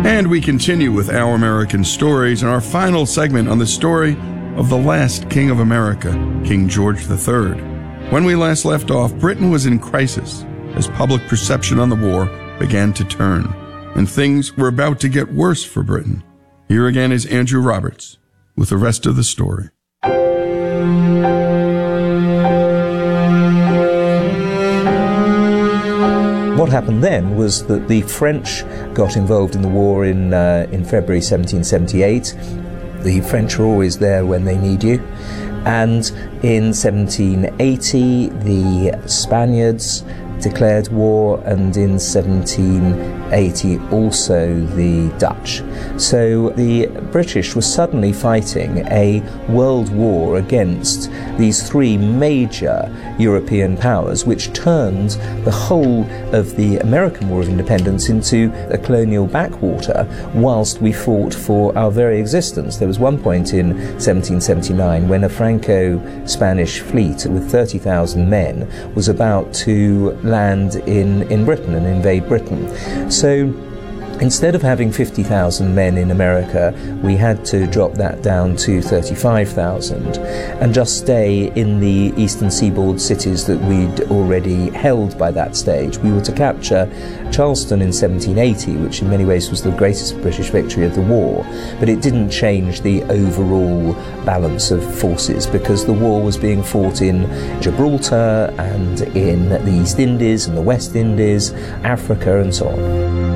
And we continue with Our American Stories and our final segment on the story of the last King of America, King George III. When we last left off, Britain was in crisis as public perception on the war began to turn, and things were about to get worse for Britain. Here again is Andrew Roberts with the rest of the story. What happened then was that the French got involved in the war in February 1778. The French are always there when they need you. And in 1780, the Spaniards declared war, and in 1780 also the Dutch. So the British were suddenly fighting a world war against these three major European powers, which turned the whole of the American War of Independence into a colonial backwater whilst we fought for our very existence. There was one point in 1779 when a Franco-Spanish fleet with 30,000 men was about to land in Britain and invade Britain. So instead of having 50,000 men in America, we had to drop that down to 35,000 and just stay in the eastern seaboard cities that we'd already held by that stage. We were to capture Charleston in 1780, which in many ways was the greatest British victory of the war, but it didn't change the overall balance of forces because the war was being fought in Gibraltar and in the East Indies and the West Indies, Africa and so on.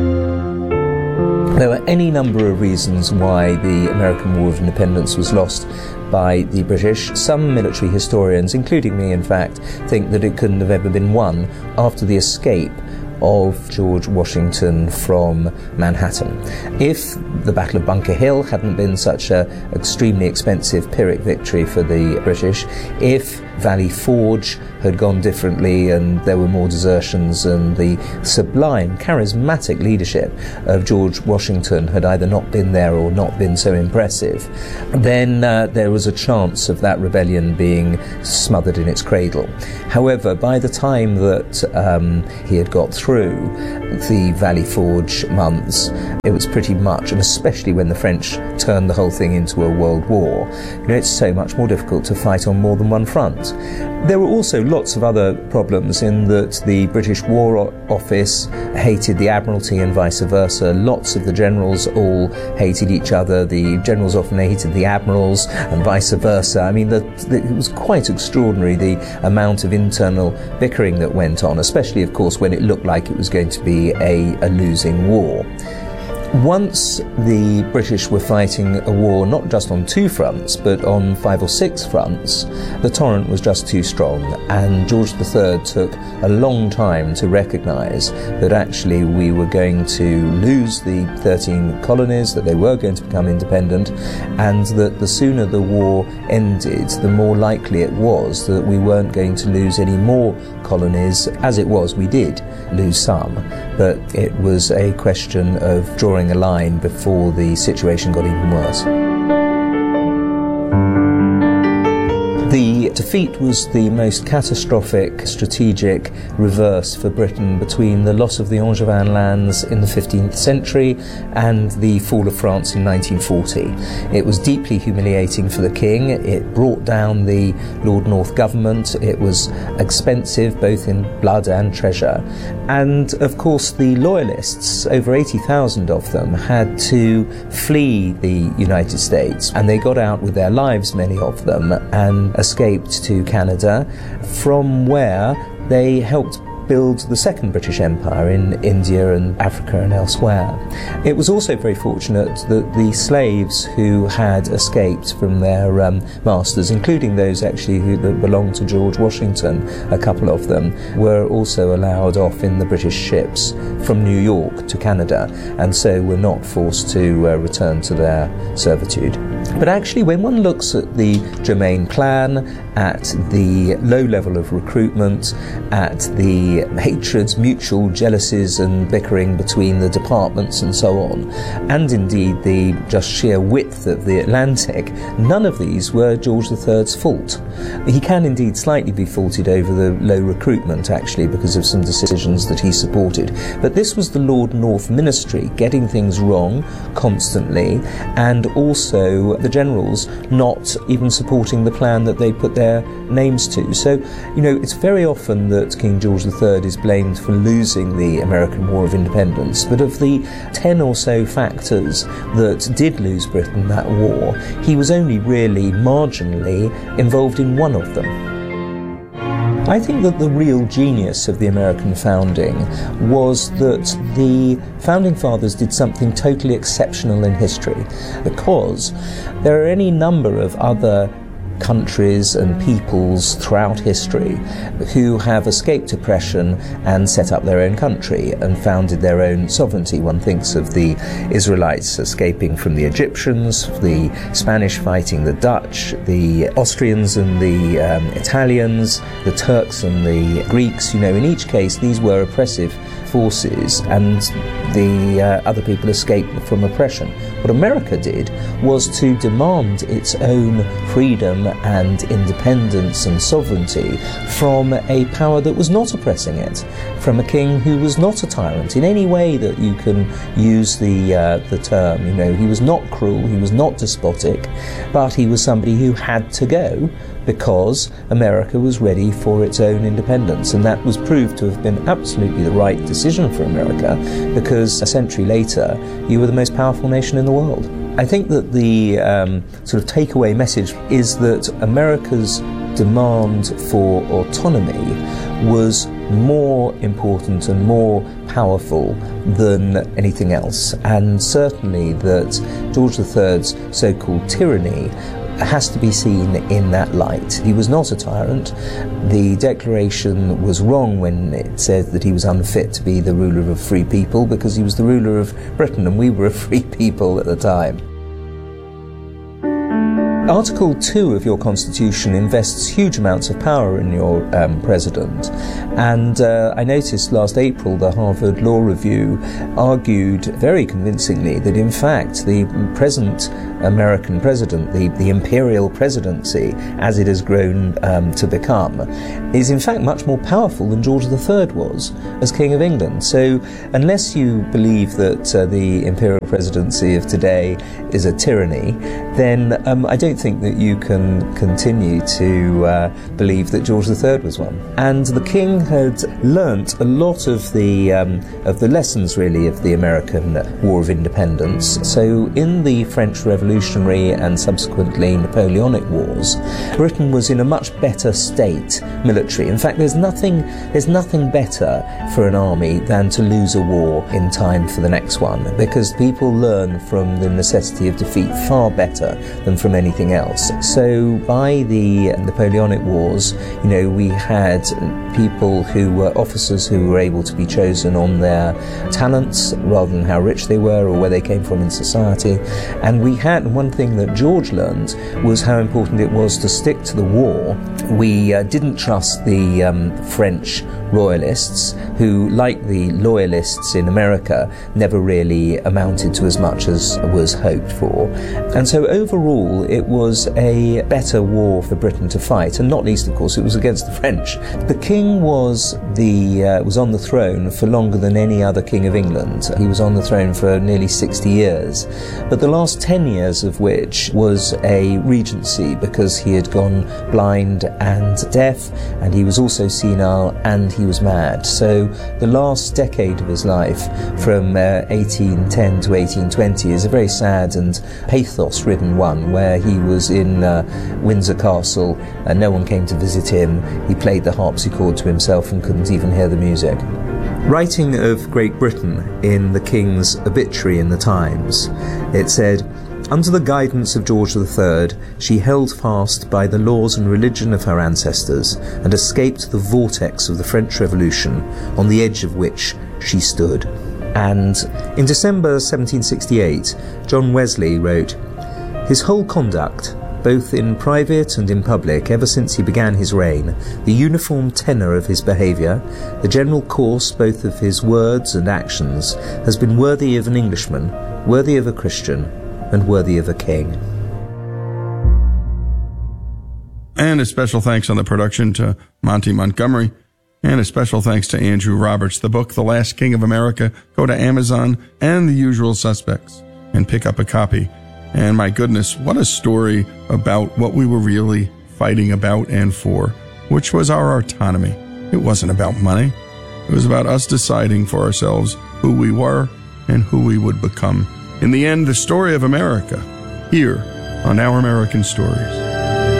There were any number of reasons why the American War of Independence was lost by the British. Some military historians, including me in fact, think that it couldn't have ever been won after the escape of George Washington from Manhattan. If the Battle of Bunker Hill hadn't been such an extremely expensive Pyrrhic victory for the British, if Valley Forge had gone differently and there were more desertions and the sublime, charismatic leadership of George Washington had either not been there or not been so impressive, then there was a chance of that rebellion being smothered in its cradle. However, by the time that he had got through the Valley Forge months, it was pretty much, and especially when the French turned the whole thing into a world war, it's so much more difficult to fight on more than one front. There were also lots of other problems in that the British War Office hated the Admiralty and vice versa. Lots of the generals all hated each other. The generals often hated the admirals and vice versa. I mean, it was quite extraordinary, the amount of internal bickering that went on, especially, of course, when it looked like it was going to be a losing war. Once the British were fighting a war not just on two fronts, but on 5 or 6 fronts, the torrent was just too strong, and George III took a long time to recognise that actually we were going to lose the 13 colonies, that they were going to become independent, and that the sooner the war ended, the more likely it was that we weren't going to lose any more colonies. As it was, we did lose some, but it was a question of drawing a line before the situation got even worse. The defeat was the most catastrophic strategic reverse for Britain between the loss of the Angevin lands in the 15th century and the fall of France in 1940. It was deeply humiliating for the king. It brought down the Lord North government. It was expensive both in blood and treasure. And of course the loyalists, over 80,000 of them, had to flee the United States, and they got out with their lives, many of them, and escaped to Canada, from where they helped build the Second British Empire in India and Africa and elsewhere. It was also very fortunate that the slaves who had escaped from their masters, including those actually that belonged to George Washington, a couple of them, were also allowed off in the British ships from New York to Canada, and so were not forced to return to their servitude. But actually, when one looks at the Germain Plan, at the low level of recruitment, at the hatreds, mutual jealousies and bickering between the departments and so on, and indeed the just sheer width of the Atlantic, none of these were George III's fault. He can indeed slightly be faulted over the low recruitment, actually, because of some decisions that he supported. But this was the Lord North Ministry getting things wrong constantly, and also the generals not even supporting the plan that they put their names to. So, it's very often that King George III is blamed for losing the American War of Independence, but of the 10 or so factors that did lose Britain that war, he was only really marginally involved in one of them. I think that the real genius of the American founding was that the Founding Fathers did something totally exceptional in history, because there are any number of other countries and peoples throughout history who have escaped oppression and set up their own country and founded their own sovereignty. One thinks of the Israelites escaping from the Egyptians, the Spanish fighting the Dutch, the Austrians and the Italians, the Turks and the Greeks. In each case these were oppressive forces, and the other people escaped from oppression. What America did was to demand its own freedom and independence and sovereignty from a power that was not oppressing it, from a king who was not a tyrant in any way that you can use the term. He was not cruel, he was not despotic, but he was somebody who had to go because America was ready for its own independence, and that was proved to have been absolutely the right decision for America, because a century later you were the most powerful nation in the world. I think that the sort of takeaway message is that America's demand for autonomy was more important and more powerful than anything else, and certainly that George III's so-called tyranny has to be seen in that light. He was not a tyrant. The Declaration was wrong when it said that he was unfit to be the ruler of free people, because he was the ruler of Britain and we were a free people at the time. Article 2 of your Constitution invests huge amounts of power in your president, and I noticed last April the Harvard Law Review argued very convincingly that in fact the present American president, the imperial presidency as it has grown to become, is in fact much more powerful than George III was as King of England. So unless you believe that the imperial presidency of today is a tyranny, then I don't think that you can continue to believe that George III was one. And the king had learnt a lot of the lessons really of the American War of Independence. So in the French Revolutionary and subsequently Napoleonic Wars, Britain was in a much better state military. In fact, there's nothing better for an army than to lose a war in time for the next one, because people learn from the necessity of defeat far better than from anything else. So by the Napoleonic Wars, we had people who were officers who were able to be chosen on their talents rather than how rich they were or where they came from in society. And we had one thing that George learned was how important it was to stick to the war. We didn't trust the French royalists, who, like the loyalists in America, never really amounted to as much as was hoped for. And so overall it was a better war for Britain to fight, and not least of course it was against the French. The king was on the throne for longer than any other king of England. He was on the throne for nearly 60 years, but the last 10 years of which was a regency, because he had gone blind and deaf, and he was also senile, and he was mad. So the last decade of his life, from 1810 to 1820, is a very sad and pathos-ridden one, where he was in Windsor Castle and no one came to visit him. He played the harpsichord to himself and couldn't even hear the music. Writing of Great Britain in the King's obituary in the Times, it said, "Under the guidance of George III, she held fast by the laws and religion of her ancestors and escaped the vortex of the French Revolution, on the edge of which she stood." And in December 1768, John Wesley wrote, His whole conduct, both in private and in public, ever since he began his reign, the uniform tenor of his behaviour, the general course both of his words and actions, has been worthy of an Englishman, worthy of a Christian, and worthy of a king. And a special thanks on the production to Monty Montgomery, and a special thanks to Andrew Roberts. The book, The Last King of America, go to Amazon and the usual suspects and pick up a copy. And my goodness, what a story about what we were really fighting about and for, which was our autonomy. It wasn't about money. It was about us deciding for ourselves who we were and who we would become. In the end, the story of America, here on Our American Stories.